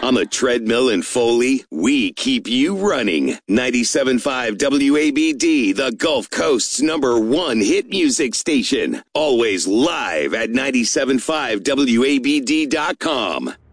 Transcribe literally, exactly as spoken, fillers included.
On the treadmill in Foley, we keep you running. ninety-seven point five W A B D, the Gulf Coast's number one hit music station. Always live at ninety-seven point five W A B D dot com.